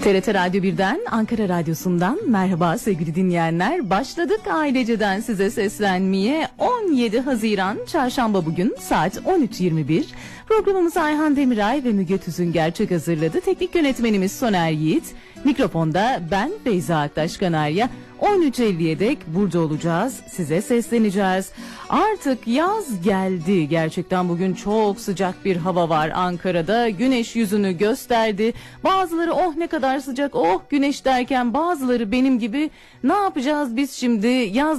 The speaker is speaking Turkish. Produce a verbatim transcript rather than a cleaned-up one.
T R T Radyo birden, Ankara Radyosu'ndan merhaba sevgili dinleyenler. Başladık aileceden size seslenmeye. on yedi Haziran Çarşamba bugün saat on üç yirmi bir. Programımızı Ayhan Demiray ve Müge Tüzün Gerçek hazırladı. Teknik yönetmenimiz Soner Yiğit. Mikrofonda ben Beyza Aktaş Kanarya. on üç elliye dek burada olacağız. Size sesleneceğiz. Artık yaz geldi. Gerçekten bugün çok sıcak bir hava var Ankara'da. Güneş yüzünü gösterdi. Bazıları oh ne kadar sıcak, oh güneş derken bazıları benim gibi ne yapacağız biz şimdi yaz